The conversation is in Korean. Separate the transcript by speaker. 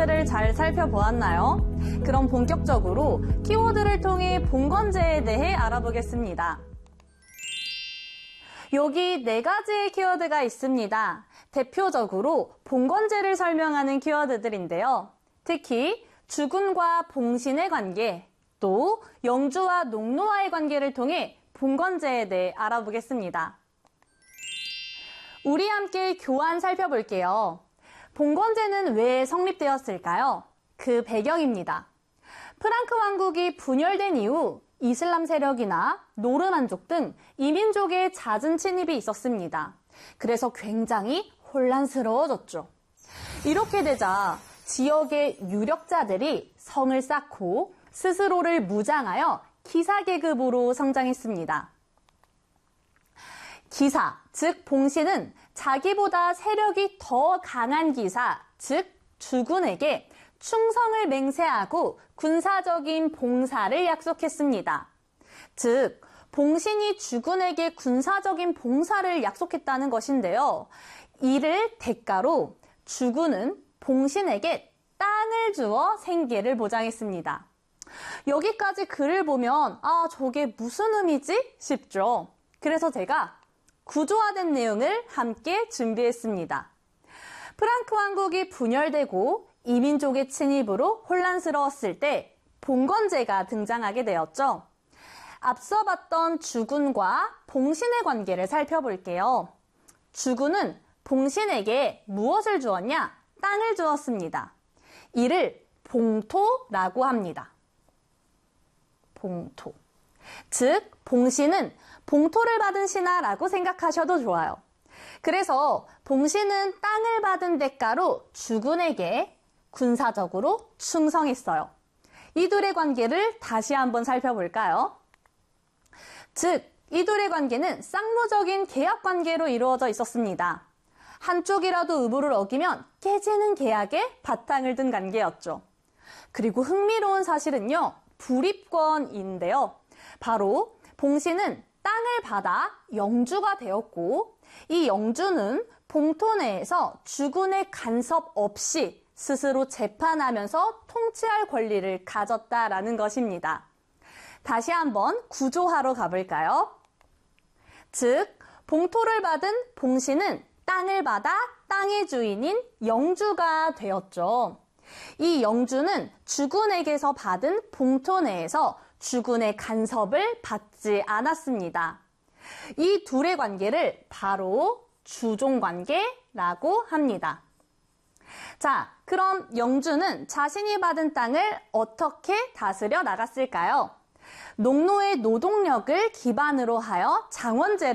Speaker 1: 키워드를 잘 살펴보았나요? 그럼 본격적으로 키워드를 통해 본건제에 대해 알아보겠습니다. 여기 4가지의 키워드가 있습니다. 대표적으로 본건제를 설명하는 키워드들인데요. 특히 주군과 봉신의 관계, 또 영주와 농노와의 관계를 통해 본건제에 대해 알아보겠습니다. 우리 함께 교환 살펴볼게요. 본건제는 왜 성립되었을까요? 그 배경입니다. 프랑크 왕국이 분열된 이후 이슬람 세력이나 노르만족 등 이민족의 잦은 침입이 있었습니다. 그래서 굉장히 혼란스러워졌죠. 이렇게 되자 지역의 유력자들이 성을 쌓고 스스로를 무장하여 기사계급으로 성장했습니다. 기사, 즉 봉신은 자기보다 세력이 더 강한 기사, 즉 주군에게 충성을 맹세하고 군사적인 봉사를 약속했습니다. 즉 봉신이 주군에게 군사적인 봉사를 약속했다는 것인데요. 이를 대가로 주군은 봉신에게 땅을 주어 생계를 보장했습니다. 여기까지 글을 보면 저게 무슨 의미지? 싶죠. 그래서 제가 구조화된 내용을 함께 준비했습니다. 프랑크 왕국이 분열되고 이민족의 침입으로 혼란스러웠을 때 봉건제가 등장하게 되었죠. 앞서 봤던 주군과 봉신의 관계를 살펴볼게요. 주군은 봉신에게 무엇을 주었냐? 땅을 주었습니다. 이를 봉토라고 합니다. 봉토. 즉, 봉신은 봉토를 받은 신하라고 생각하셔도 좋아요. 그래서 봉신은 땅을 받은 대가로 주군에게 군사적으로 충성했어요. 이 둘의 관계를 다시 한번 살펴볼까요? 즉, 이 둘의 관계는 쌍무적인 계약 관계로 이루어져 있었습니다. 한쪽이라도 의무를 어기면 깨지는 계약에 바탕을 둔 관계였죠. 그리고 흥미로운 사실은요, 불입권인데요. 바로 봉신은 땅을 받아 영주가 되었고 이 영주는 봉토 내에서 주군의 간섭 없이 스스로 재판하면서 통치할 권리를 가졌다라는 것입니다. 다시 한번 구조화로 가볼까요? 즉, 봉토를 받은 봉신은 땅을 받아 땅의 주인인 영주가 되었죠. 이 영주는 주군에게서 받은 봉토 내에서 주군의 간섭을 받지 않았습니다. 이 둘의 관계를 바로 주종관계라고 합니다. 자, 그럼 영주는 자신이 받은 땅을 어떻게 다스려 나갔을까요? 농노의 노동력을 기반으로 하여 장원제를